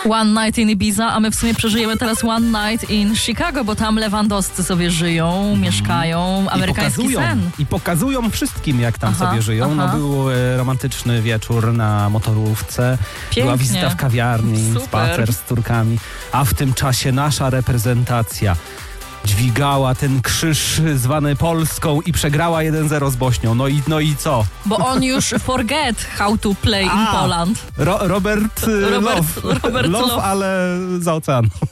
One Night in Ibiza, a my w sumie przeżyjemy teraz One Night in Chicago, bo tam Lewandowscy sobie żyją, mieszkają, amerykański sen. I pokazują wszystkim, jak tam sobie żyją. No, był romantyczny wieczór na motorówce, Pięknie. była wizyta w kawiarni, Super. spacer z Turkami, a w tym czasie nasza reprezentacja dźwigała ten krzyż zwany Polską i przegrała 1-0 z Bośnią. No i co? Bo on już forget how to play in Poland. Robert Robert Love, Love. ale za oceanu.